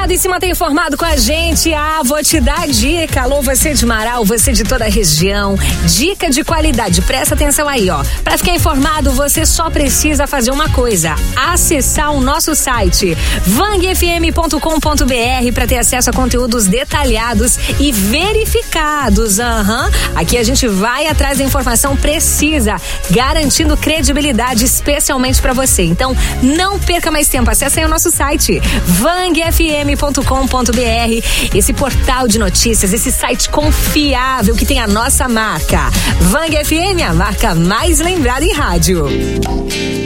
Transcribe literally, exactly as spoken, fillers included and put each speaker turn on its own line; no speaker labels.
ligado e se mantém informado com a gente. Ah, vou te dar dica. Alô, você de Marau, você de toda a região. Dica de qualidade. Presta atenção aí, ó. Pra ficar informado, você só precisa fazer uma coisa: acessar o nosso site vang f m ponto com ponto b r para ter acesso a conteúdos detalhados e verificados. Aham. Uhum. Aqui a gente vai atrás da informação precisa, garantindo credibilidade especialmente para você. Então, não perca mais tempo. Acesse aí o nosso site vang f m ponto com ponto b r, esse portal de notícias, esse site confiável que tem a nossa marca. Vang F M, a marca mais lembrada em rádio.